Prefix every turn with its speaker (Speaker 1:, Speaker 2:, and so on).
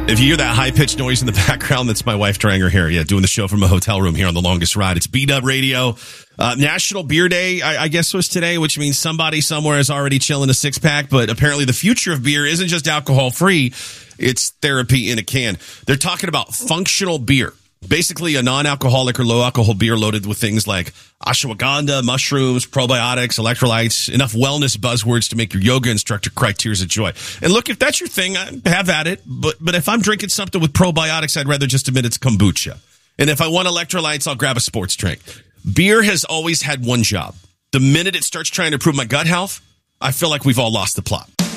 Speaker 1: If you hear that high-pitched noise in the background, that's my wife drying her hair. Yeah, doing the show from a hotel room here on The Longest Ride. It's B-Dub Radio. National Beer Day, I guess, was today, which means somebody somewhere is already chilling a six-pack. But apparently the future of beer isn't just alcohol-free. It's therapy in a can. They're talking about functional beer. Basically a non-alcoholic or low-alcohol beer loaded with things like ashwagandha, mushrooms, probiotics, electrolytes, enough wellness buzzwords to make your yoga instructor cry tears of joy. And look, if that's your thing, have at it. But if I'm drinking something with probiotics, I'd rather just admit it's kombucha. And if I want electrolytes, I'll grab a sports drink. Beer has always had one job. The minute it starts trying to improve my gut health, I feel like we've all lost the plot.